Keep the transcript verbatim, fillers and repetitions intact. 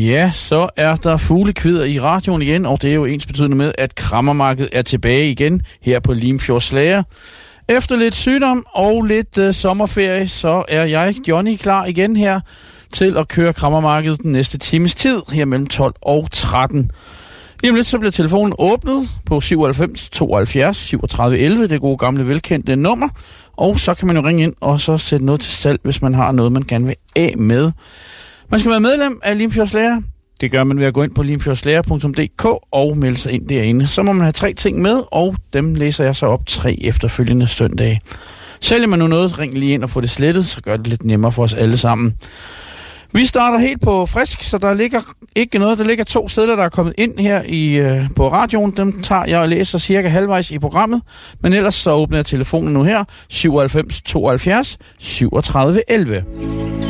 Ja, så er der fuglekvidder i radioen igen, og det er jo ensbetydende med, at Kræmmermarkedet er tilbage igen her på Limfjordslager. Efter lidt sygdom og lidt øh, sommerferie, så er jeg, Johnny, klar igen her til at køre Kræmmermarkedet den næste times tid, her mellem tolv og tretten. Lige om lidt så bliver telefonen åbnet på syvoghalvfems tooghalvfjerds syvogtredive elleve, det gode gamle velkendte nummer. Og så kan man jo ringe ind og så sætte noget til salg, hvis man har noget, man gerne vil af med. Man skal være medlem af Limfjordslager. Det gør man ved at gå ind på limfjordslager punktum d k og melde sig ind derinde. Så må man have tre ting med, og dem læser jeg så op tre efterfølgende søndage. Sælger man nu noget, ring lige ind og få det slettet, så gør det lidt nemmere for os alle sammen. Vi starter helt på frisk, så der ligger ikke noget. Der ligger to sedler, der er kommet ind her i, øh, på radioen. Dem tager jeg og læser cirka halvvejs i programmet. Men ellers så åbner jeg telefonen nu her. syvoghalvfems tooghalvfjerds syvogtredive elleve.